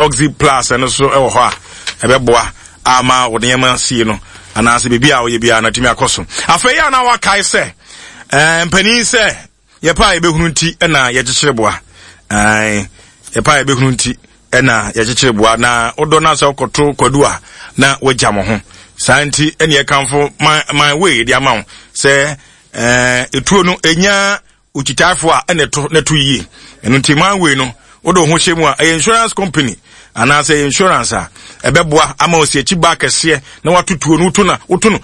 Oxy Plus and so ewo ebeboa ama wodeyema sie no anase bibia wo ye bia na timi akoso afeya na wakai se mpani se yepa ebehunu nti na yekyekireboa yepa ebehunu nti na yekyekireboa na odo na se okoto kwadua na wagya ho santi ene ye kanfo my way dia ma se etuo no enya ukitafo a neto yi eno nti my way no odo ho hyemu a insurance company anase insurance a ebeboa ama osiechi ba kese na watutuo no utuna utuno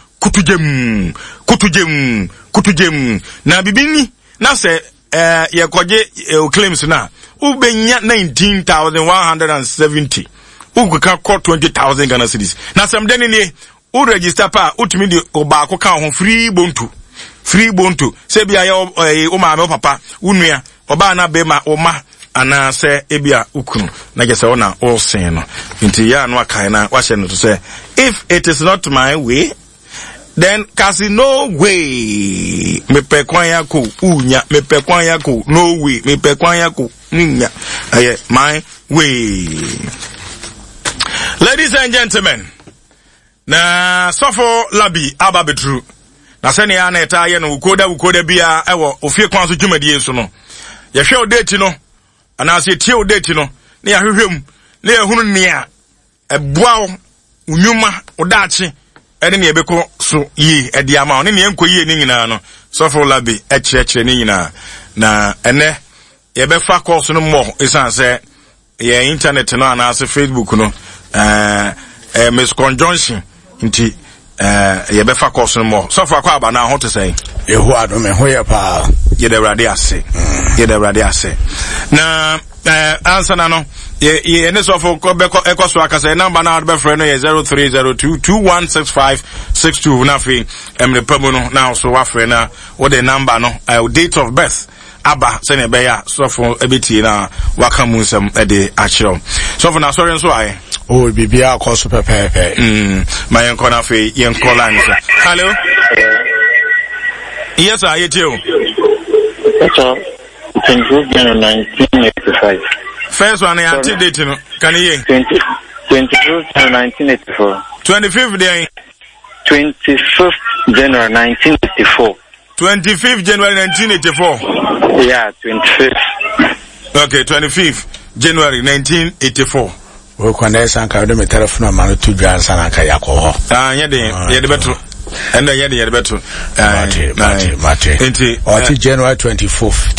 kutujem na bibini na se yekoje claims na ubenya 19,170 uguka ko 20,000 Ghana cedis na samdeni ni u register pa utimi di obaako ka ho free bontu se bia ya o maame papa unua oba na be ma o ma ana se ebia ukunu na gese ona all sen no nti ya no akai na wa hye no to say if it is not my way then kasi no way me pe kwan ya ko unya me pe kwan ya ko no way me pe kwan ya ko nya my way. Ladies and gentlemen, na sofo labi aba betru na sene ya na eta ye no ukoda bia ewo ofie kwan so dwumadie so no ye hwe o date no ana se tie o date no na ya hwehwem na ya hunu nia eboa unyuma odachi ene ne ebeko so yi edi ama one ne enkoyi ni nyina no sofo labi ekyekye ni nyina na ene ye be fa course no mo isan se ye internet no ana se Facebook no Miss Conjunction nti ye be fa course no mo sofo akwa aba na ho to say ehu ado me ho ye pa ye de rade ase na answer na no ye ne sofo ko be ko so akasa number na be frɛ no ye 0302216562 na fi emre pamu no na so wa frɛ na what the number no date of birth aba se ne be ya sofo ebeti na waka mu nsam de achiro sofo na sorry nso aye oh bibia akoso pepepe my enko na fe yenko line sir. Hello. Yes sir, you too. So 1985. First one I date no can you 1984. 25th day 25th January 1984. 25th January 1984. Yeah, 25th. Okay, 25th January 1984. We kwanda sanka do me telephone ma no to dwan sanka yakoho. Ye de beto. And ye de beto. Mate. Enti January 25th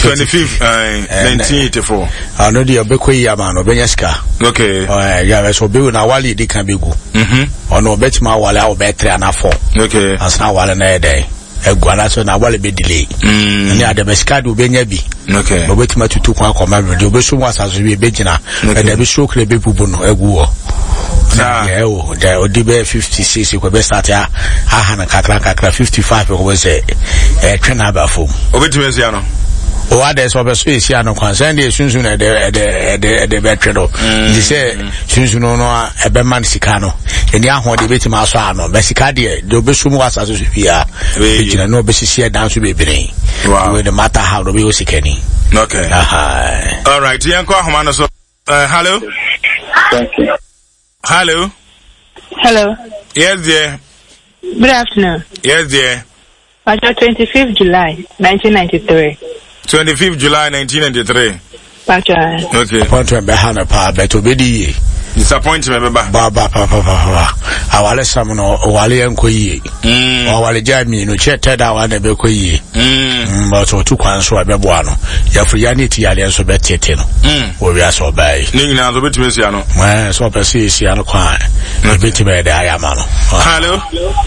1984. Ano de obekoyi ama no benyaska. Okay. Ya so be na wale di kan begu. Ono obetima wale a obetre anafo. Okay. Asna wale na ede. Egwala so na wale be delay. Ni adebesika do benya bi. Okay. Obetima tutu kwa akoma radio obeso mu asaso bi begyina. E da bi so kre be bubu no eguwo. Yeah, the Odibe 56 ko be start ya na kakra 55 ko be say twena ba fom. Obetima sia no. O ade so be so isia no kwansan de sunsun na de be twedo. Di say sunsun no e be man sika no. Eni ahode betima aso ano be sika de obeso mu asaso so bia. Begyina no be sisi dan so be bere. Wow. No matter how do be o sikani. Okay. All right, yanko ahoma no so hello. Thank you. Hello. Hello. Yes, dear. Good afternoon. Yes, dear. 25th July, 1993. 25th July, 1993. Okay. Appointment behana pa beto bedi. Disappointment beba. Baba papa. Awale samuno wale enkoyi. Awale jami no chete da wa na be koyi. But otu kwan so abeboa no. Ya fu ya ni ti yale so betete no. O wi aso bai. Ni nyina so betime sia no. So pesi sia no kwa. Na betime da ayama no. Hello.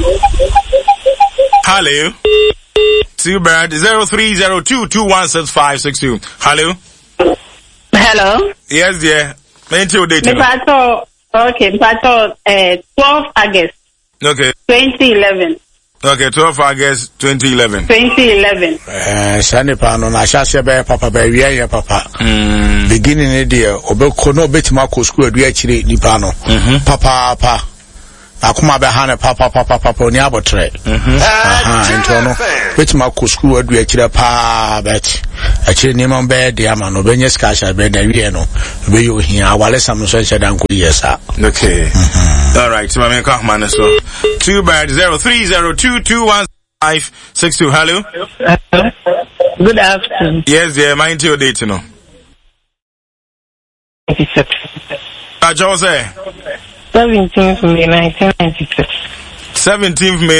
Hello. Silbert 0302216562. Hello. Hello. Yes, dear. Mental date. Okay, 12 August. Okay. 2011. Okay, 12 August 2011. 2011. Sani pa no na shase be papa be wi ya papa. Beginning e dey obeko no betima ko school adu akire nipa no. Papa akoma be hane papa ni abotre into no betima ko school adu akire pa bet akire ni man be de ama no benye skasha be da wie no be yo hia awale sam so chedan ko yesa. Okay. All right, so me ka man so 2 bad 0302215562. Hello. Good afternoon. Yes, yeah, mind your date no. 96. Jose 17th May 1996. 17th May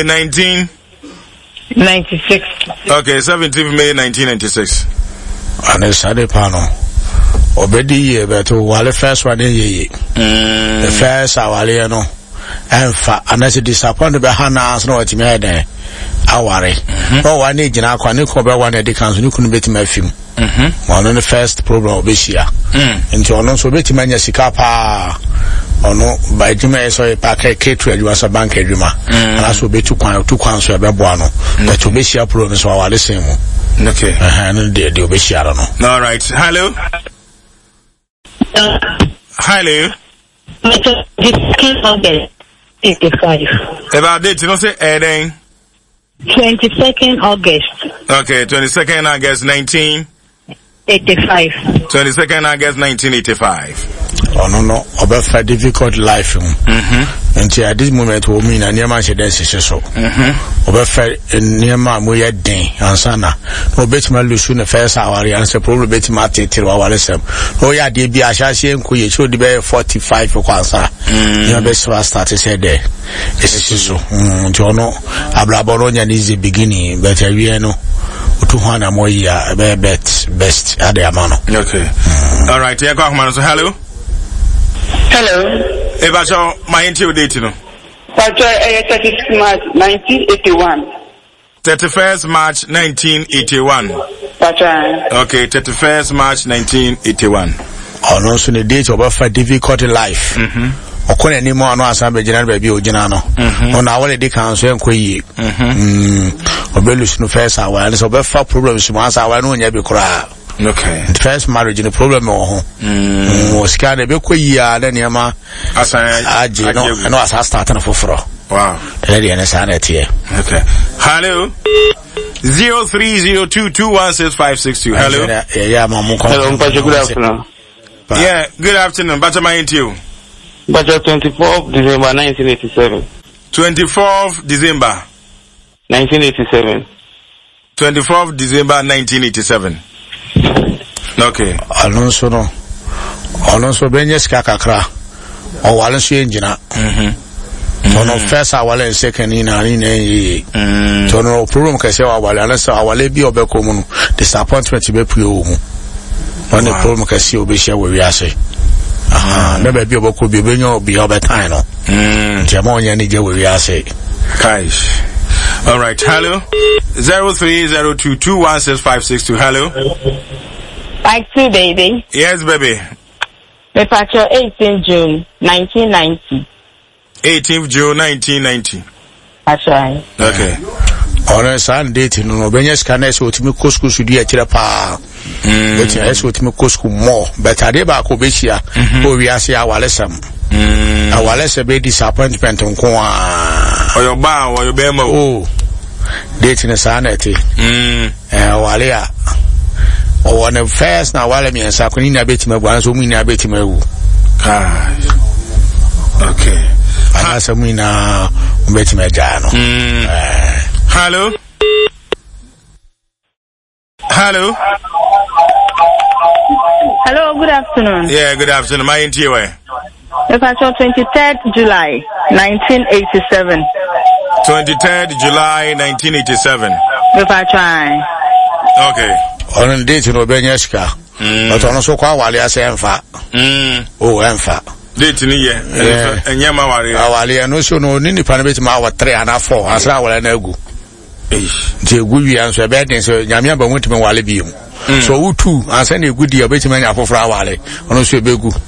1996. Okay, 17th May 1996. Ane sade pano. Obedi ye beto wale first one ye. The first awale no. Enfa anase disappoint be hana so what me eden aware. O wane gina kwa ne ko be wane de kanso ne kunu beti mafim. One the first problem obeshia. Nti ono so beti manya sika pa. Ono by juma so e pack K2 adwuma so bank adwuma. Ana so beti kwan so e be boa no. But obeshia problem so awale sem. Okay. No de obeshia no. All right. Hello. Hello. August 85. About date, you know, say, 22nd August. Okay, 22nd August 1985. 22nd August 1985. Oh no, about difficult life. Until at this moment, we mean a near man said, so. About near man, we had day, and sana. No bet my Lucian first hour, and so probably bet my till our lesson. Oh, yeah, dear, be a shashi and quay, should be 45 for Kwanza. Your best was started said there. This is so. Jono, Abraboronia is the beginning, but I know. 200 more year, best at the amano. Okay. All right, yeah, go on, so hello. Hello. Ebacho, my interview date, you know. 31st March 1981. 31st March 1981. Okay, 31st March 1981. Oh, no, so the date of a difficult life. Okone ni mo anu asambe general baby ojina no ona awale de kanso enkoyi obelus no first hour so be fa problems mo asa awa no nya bi kura. Okay, the first marriage no problem o ho o ska de be koyi a de niam asa aje no asa start na foforo. Wow, de de na sa na tie. Okay, hello 0302216562. Hello. Yeah, mamu. Hello, good afternoon. Yeah, good afternoon. But my interview. Budget 24th December 1987. 24th December 1987. 24th December 1987. Okay. Alonso no. Alonso benye kakra. O wale so enjina. Ono first awale second ina ni so no problem ka se awale alasa awale bi obeko mu no disappointment be pue o mu. One problem ka se obehia we wiase. Never be able to be benyo be over time no. Jamonya ni je we ase. Kaish. All right, hello. 0302216562. Hello. Like 2 baby. Yes, baby. The picture 18th June 1990. 18th June 1990. That's right. Okay. On Sunday no benye scanner so timi kosku su di akire pa. Wetin eso timi kosku more but ade ba ko be hia o wi ase awalesam. Awalese be disappointment nko a. Oyo ba oyo be ma o. Date ne sanete. Wale a. O one first na wale mi ensa ko ni na betima bu anso mu ni na betima wu. Okay. Anasa mu na betima ja no. Hello. Hello. Hello, good afternoon. Yeah, good afternoon. My interview. The picture 23rd July 1987. 23rd July 1987. The picture. Okay. On date no benyeska. But on so kwa wale ase emfa. Oh, emfa. Date ni ye. Enyama wale. Awale no so no ni pa na beti ma wa 3 and 4 asra wale na egu. Je gu wi an so be den so nyame ba mutime wale bi mu. So utu ansa na egu di obeti ma nya fofora wale. Ono so be gu.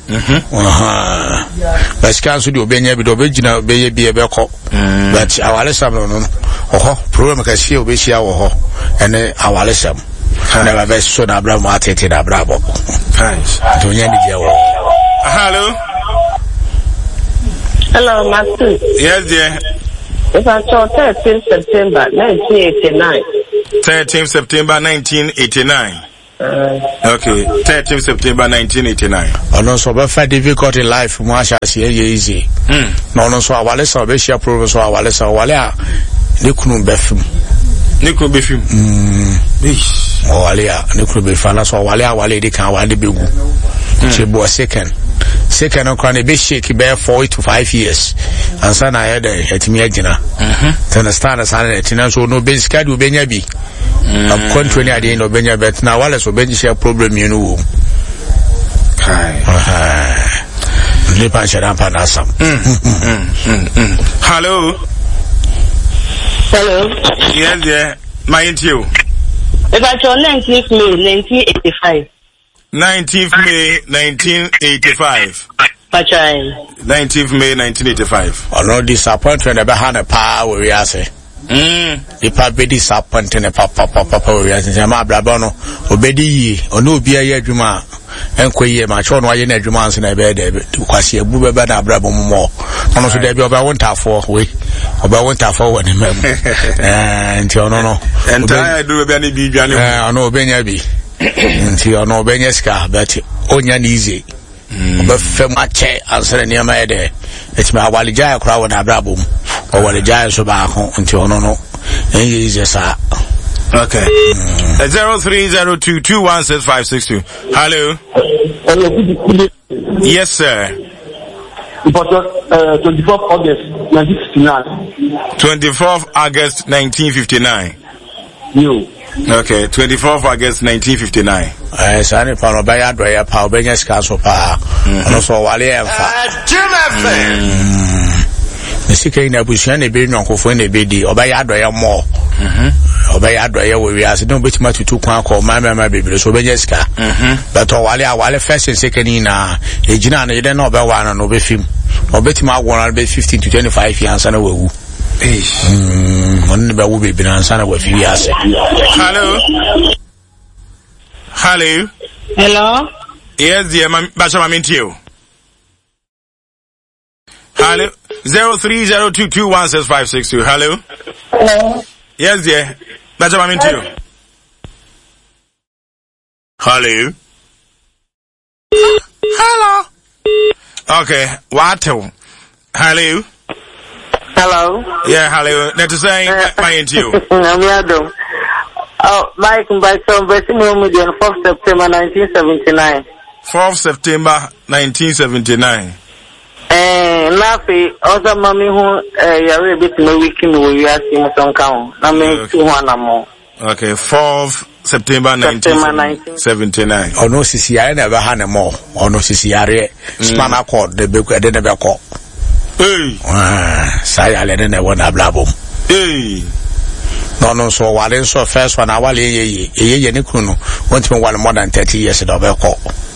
Basika so di obenya bi do obegina be ye bi e be ko. But awale sam no no. Oho problem ka sie obehia wo ho. Ene awale sam. Na ba be so na bra mo atete na bra bo. Nice. To nya ni je wo. Hello. Hello, Master. Yes, dear. If I saw 13th September 1989. 13th September 1989. Okay, 13th September 1989. Ono so be fa difficult in life mo asha se easy. No no so awale so be share problem so awale so awale a ne kunu befim. Ne kunu befim. Awale a ne kunu befa na so awale de kan awale begu. Che bo second on kwan be shake be 4 to 5 years. Ansa na ya de etimi agina. To understand as an etina so no be skadu be nya bi. Am control ade no be nya bet na wale so be share problem you know. Kai. Lipa shara pa na sam. Hello. Hello. Yes, dear. My interview. If I saw 19th May 1985. 19th May 1985. 19th May 1985. Ono disappointment ebe ha na pa we ase. Ipa be disappointed na papa we ase. Ma braba no obedi yi ono obi aye adwuma enkoye ma cho no aye na adwuma anse na ebe de kwase abu beba na braba mo. Ono so de bi oba wontafo we. Oba wontafo woni mem. Nti ono no. Entire do be ani bi dwane. Ono obenya bi. Nti ono obenya ska but onya ni easy. Obafem ache ansere ne ma ede etima awalija akura wona abrabom awalija so ba ko nti ono no enye easy sa. Okay. 0302216562. Hello. Yes, sir. 24th August 1959. 24th August 1959. You. Okay, 24th August 1959. Sani pa no baya do ya pa obenya ska so pa. Ono so wale emfa. Sika ina bushia na be nwankofo na be di obaya do ya mo. Obaya do ya we wiase no betima tutu kwa ko ma bebere so obenya ska. But wale first second na ejina na yede na obewa no be film. Obetima agwon be 15 to 25 years na wewu. Hello. Hello. Yes, dear. Basha Mamintio. Hello. 0302216562. Hello. Hello. Yes, dear. Basha Mamintio. Hello. Hello. Okay. What? Hello. Hello. Yeah, hello. Let us say my interview. I'm Adam. Oh, Mike, by some person on 4th September 1979. 4th September 1979. Nafi, other mommy who you're a bit no weekend where you ask him some count. I mean, 200 more. Okay, 4th September 1979. Oh no, Sisi, I never had a more. Oh no, Sisi, span accord, the book, I didn't ever call. Hey. Saya le ne wona blabom. Hey. No so wale so first one awale ye ne kunu want me wale more than 30 years do be ko.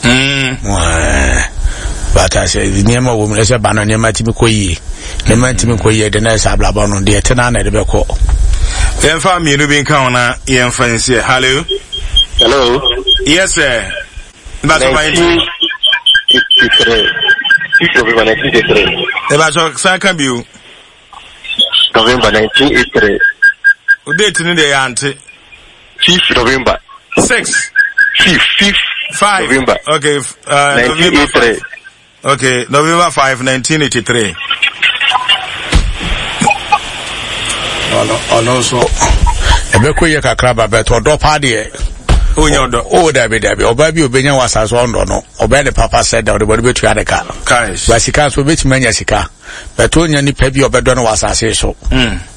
But I say niema wo me se ba no niema timi koyi. Niema timi koyi de na sa blabom no de tena na de be ko. Yen fa mi no bi kan na yen fa nsie. Hello. Hello. Yes sir. That's my 1983. November 1983. About Saka View. November 1983. Date in the auntie. 5th November. 6. 5 November. Okay. 1983. Okay, November 5, 1983. Oh no so. Ebe ko ye kakra ba beto do pa de. Onyodo. Oh, David, Oba bi obenya wasas ondo no. Oba the papa said that the body betu adeka. Kai. Basika so beti manya sika. But onya ni pa bi obedo no wasase so.